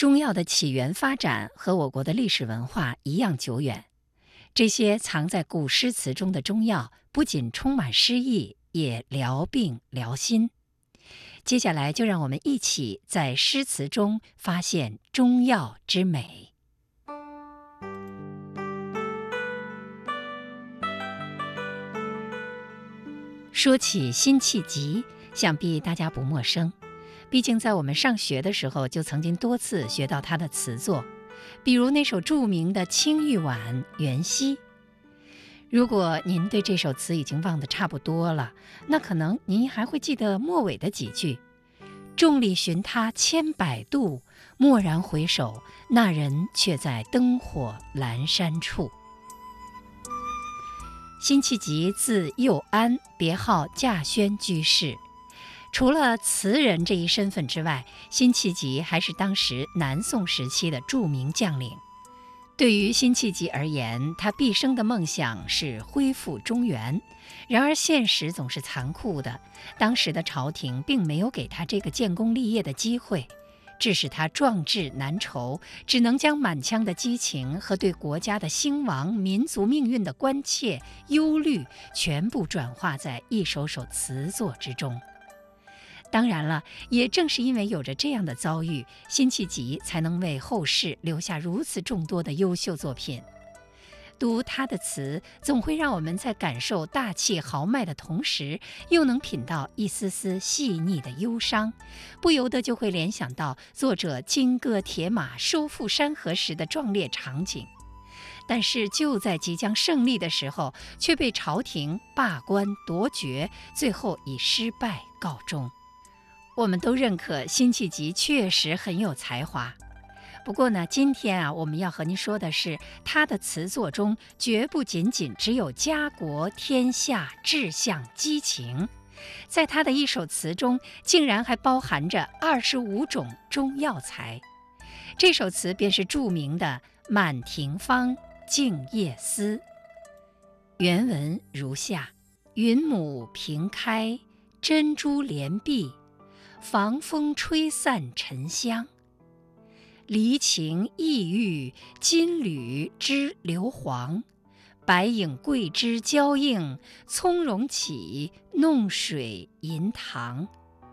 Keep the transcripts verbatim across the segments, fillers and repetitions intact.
中药的起源发展和我国的历史文化一样久远。这些藏在古诗词中的中药，不仅充满诗意，也疗病疗心。接下来就让我们一起在诗词中发现中药之美。说起辛弃疾，想必大家不陌生，毕竟在我们上学的时候就曾经多次学到他的词作，比如那首著名的《青玉碗·元夕》。如果您对这首词已经忘得差不多了，那可能您还会记得末尾的几句：众里寻他千百度，蓦然回首，那人却在灯火阑珊处。辛弃疾字幼安，别号稼轩居士。除了词人这一身份之外，辛弃疾还是当时南宋时期的著名将领。对于辛弃疾而言，他毕生的梦想是恢复中原。然而现实总是残酷的，当时的朝廷并没有给他这个建功立业的机会，致使他壮志难酬，只能将满腔的激情和对国家的兴亡、民族命运的关切、忧虑，全部转化在一首首词作之中。当然了，也正是因为有着这样的遭遇，辛弃疾才能为后世留下如此众多的优秀作品。读他的词，总会让我们在感受大气豪迈的同时，又能品到一丝丝细腻的忧伤，不由得就会联想到作者金戈铁马收复山河时的壮烈场景。但是就在即将胜利的时候，却被朝廷罢官夺爵，最后以失败告终。我们都认可辛弃疾确实很有才华，不过呢，今天啊，我们要和您说的是，他的词作中绝不仅仅只有家国天下志向激情，在他的一首词中，竟然还包含着二十五种中药材。这首词便是著名的《满庭芳·静夜思》。原文如下：云母屏开，珍珠帘闭，防风吹散沉香。离情意郁，金缕织硫磺。白影桂枝交映，葱茏起，弄水银塘。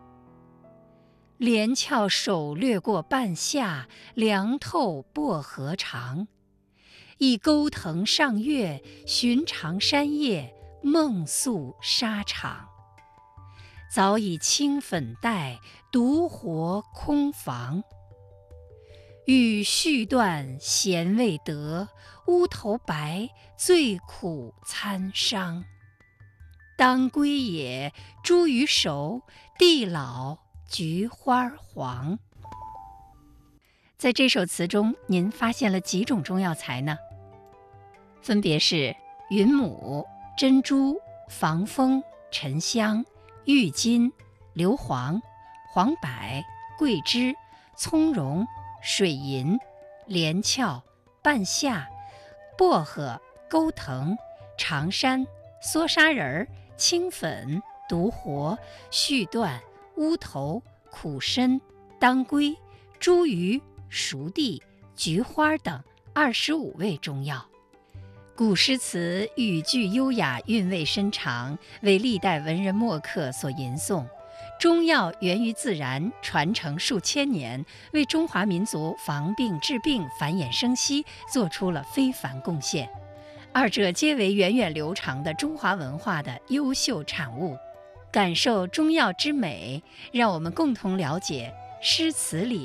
连翘手掠过半夏，凉透薄荷长。忆钩藤上月，寻常山叶，梦宿沙场。早已青粉黛，独活空房。欲续断闲未得，乌头白，最苦参商。当归也，茱萸熟，地老菊花黄。在这首词中，您发现了几种中药材呢？分别是云母、珍珠、防风、沉香、郁金、硫磺、黄柏、桂枝、葱茏、水银、连翘、半夏、薄荷、钩藤、长山、梭沙仁、青粉、独活、续断、乌头、苦参、当归、茱萸、熟地、菊花等二十五味中药。古诗词语句优雅，韵味深长，为历代文人墨客所吟诵。中药源于自然，传承数千年，为中华民族防病治病、繁衍生息做出了非凡贡献。二者皆为源远流长的中华文化的优秀产物。感受中药之美，让我们共同了解诗词里